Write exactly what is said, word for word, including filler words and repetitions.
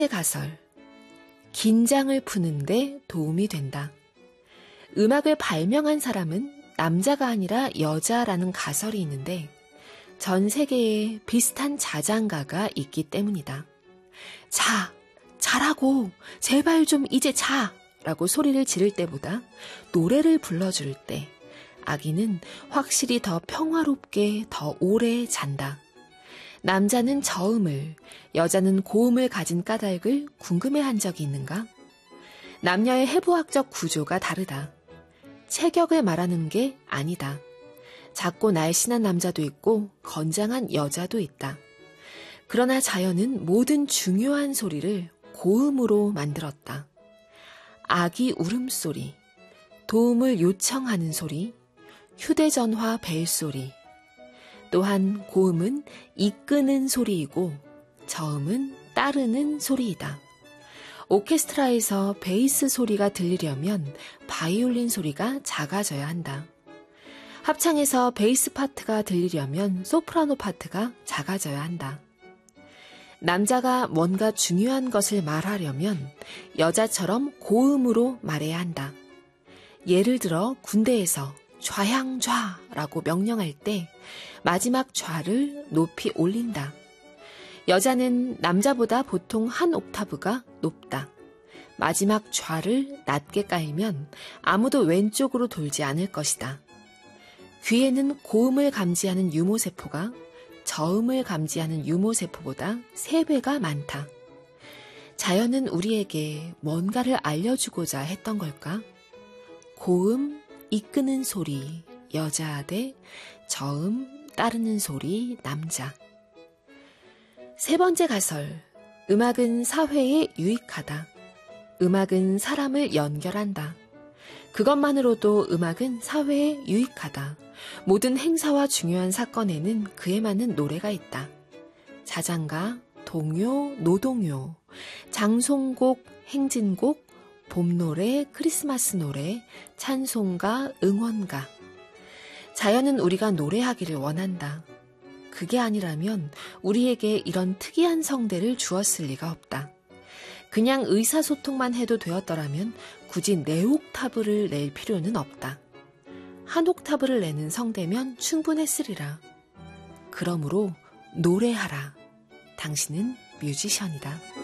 가설, 긴장을 푸는데 도움이 된다. 음악을 발명한 사람은 남자가 아니라 여자라는 가설이 있는데 전 세계에 비슷한 자장가가 있기 때문이다. 자, 자라고, 제발 좀 이제 자! 라고 소리를 지를 때보다 노래를 불러줄 때 아기는 확실히 더 평화롭게 더 오래 잔다. 남자는 저음을, 여자는 고음을 가진 까닭을 궁금해한 적이 있는가? 남녀의 해부학적 구조가 다르다. 체격을 말하는 게 아니다. 작고 날씬한 남자도 있고 건장한 여자도 있다. 그러나 자연은 모든 중요한 소리를 고음으로 만들었다. 아기 울음소리, 도움을 요청하는 소리, 휴대전화 벨소리, 또한 고음은 이끄는 소리이고 저음은 따르는 소리이다. 오케스트라에서 베이스 소리가 들리려면 바이올린 소리가 작아져야 한다. 합창에서 베이스 파트가 들리려면 소프라노 파트가 작아져야 한다. 남자가 뭔가 중요한 것을 말하려면 여자처럼 고음으로 말해야 한다. 예를 들어 군대에서 좌향좌라고 명령할 때 마지막 좌를 높이 올린다. 여자는 남자보다 보통 한 옥타브가 높다. 마지막 좌를 낮게 깔면 아무도 왼쪽으로 돌지 않을 것이다. 귀에는 고음을 감지하는 유모세포가 저음을 감지하는 유모세포보다 세 배가 많다. 자연은 우리에게 뭔가를 알려주고자 했던 걸까? 고음, 이끄는 소리, 여자 대 저음, 따르는 소리, 남자. 세 번째 가설, 음악은 사회에 유익하다. 음악은 사람을 연결한다. 그것만으로도 음악은 사회에 유익하다. 모든 행사와 중요한 사건에는 그에 맞는 노래가 있다. 자장가, 동요, 노동요, 장송곡, 행진곡, 봄노래, 크리스마스 노래, 찬송가, 응원가. 자연은 우리가 노래하기를 원한다. 그게 아니라면 우리에게 이런 특이한 성대를 주었을 리가 없다. 그냥 의사소통만 해도 되었더라면 굳이 네 옥타브를 낼 필요는 없다. 한 옥타브를 내는 성대면 충분했으리라. 그러므로 노래하라. 당신은 뮤지션이다.